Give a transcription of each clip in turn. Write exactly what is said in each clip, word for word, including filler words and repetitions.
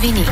новини.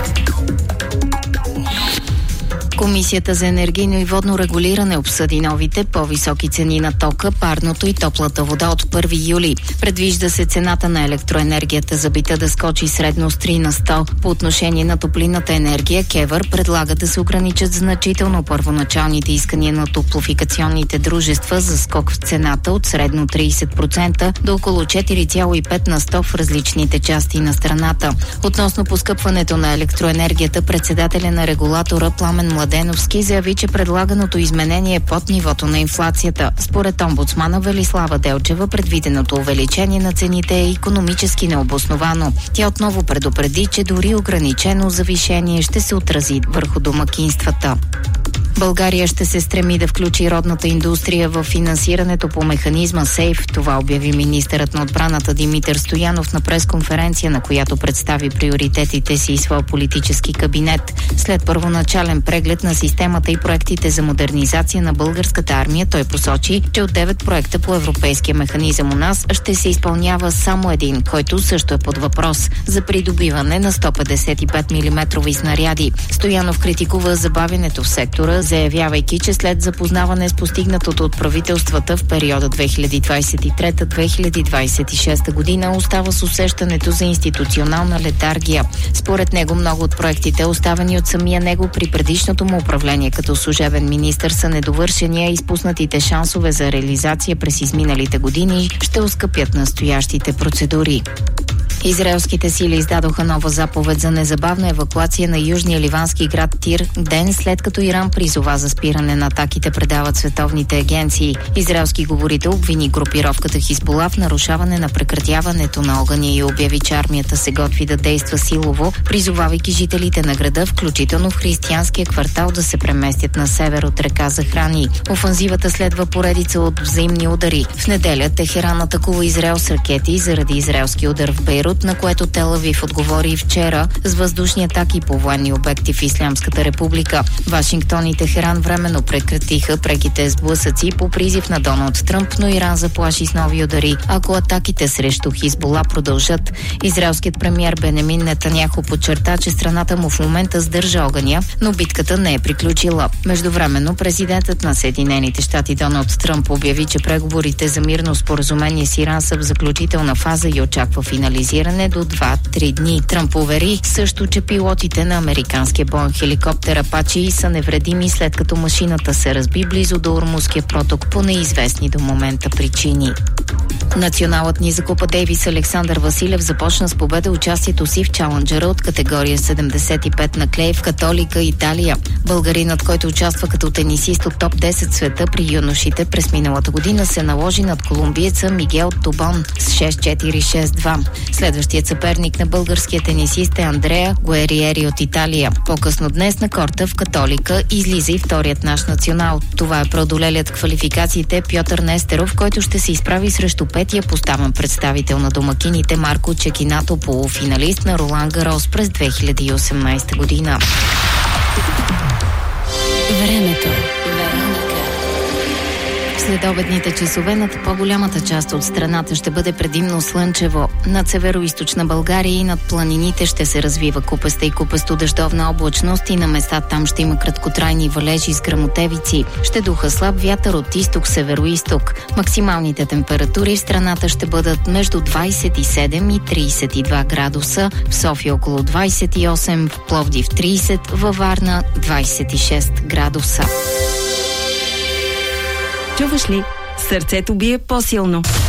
Комисията за енергийно и водно регулиране обсъди новите по-високи цени на тока, парното и топлата вода от първи юли. Предвижда се цената на електроенергията за бита да скочи средно с три на сто. По отношение на топлинната енергия, КЕВР предлага да се ограничат значително първоначалните искания на топлофикационните дружества за скок в цената от средно трийсет процента до около четири цяло и пет на сто в различните части на страната. Относно поскъпването на електроенергията, председателя на регулатора Пламен Младеновски заяви, че предлаганото изменение е под нивото на инфлацията. Според омбудсмана Велислава Делчева, предвиденото увеличение на цените е икономически необосновано. Тя отново предупреди, че дори ограничено завишение ще се отрази върху домакинствата. България ще се стреми да включи родната индустрия в финансирането по механизма СЕЙФ. Това обяви министърът на отбраната Димитър Стоянов на пресконференция, на която представи приоритетите си и своя политически кабинет. След първоначален преглед на системата и проектите за модернизация на българската армия, той посочи, че от девет проекта по европейския механизъм у нас ще се изпълнява само един, който също е под въпрос – за придобиване на сто петдесет и пет милиметрови снаряди. Стоянов критикува забавянето в сектора, заявявайки, че след запознаване с постигнатото от правителствата в периода две хиляди двадесет и трета - две хиляди двадесет и шеста година остава с усещането за институционална летаргия. Според него много от проектите, оставени от самия него при предишното му управление като служебен министър, са недовършени, а изпуснатите шансове за реализация през изминалите години ще оскъпят настоящите процедури. Израелските сили издадоха нова заповед за незабавна евакуация на южния ливански град Тир, ден след като Иран призова за спиране на атаките, предават световните агенции. Израелски говорител обвини групировката Хизбула в нарушаване на прекратяването на огъня и обяви, че армията се готви да действа силово, призовавайки жителите на града, включително в християнския квартал, да се преместят на север от река Захрани. Офанзивата следва поредица от взаимни удари. В неделя Техеран атакува Израел с ракети заради израелски удар в Бейрут, на което Тел Авив отговори вчера с въздушни атаки по военни обекти в Ислямската република. Вашингтон и Техеран временно прекратиха преките сблъсъци по призив на Доналд Тръмп, но Иран заплаши с нови удари, ако атаките срещу Хизбула продължат. Израелският премиер Бенемин Нетаняху подчерта, че страната му в момента сдържа огъня, но битката не е приключила. Междувременно президентът на Съединените щати Доналд Тръмп обяви, че преговорите за мирно споразумение с Иран са в заключителна фаза и очаква финализиране до два-три дни. Тръмп увери също, че пилотите на американския боен хеликоптер Апачи са невредими, след като машината се разби близо до Ормузския проток по неизвестни до момента причини. Националът ни за Купа Дейвис Александър Василев започна с победа участието си в чаленджера от категория седемдесет и пет на клей в Католика, Италия. Българинът, който участва като тенисист от топ десет света при юношите през миналата година, се наложи над колумбиеца Мигел Тобон с шест четири - шест два. Следващият съперник на българския тенисист е Андреа Гуериери от Италия. По-късно днес на корта в Католика излиза и вторият наш национал. Това е преодолелият квалификациите Пьотър Нестеров, който ще се изправи срещу петия поставен представител на домакините Марко Чекинато, полуфиналист на Ролан Гарос през две хиляди и осемнадесета година. Времето. След обедните часове над по-голямата част от страната ще бъде предимно слънчево. Над северо-източна България и над планините ще се развива купеста и купесто дъждовна облачност и на места там ще има краткотрайни валежи с гръмотевици. Ще духа слаб вятър от изток-северо-изток. Максималните температури в страната ще бъдат между двадесет и седем и тридесет и два градуса, в София около двадесет и осем, в Пловдив тридесет, във Варна двадесет и шест градуса. Чуваш ли? Сърцето бие по-силно.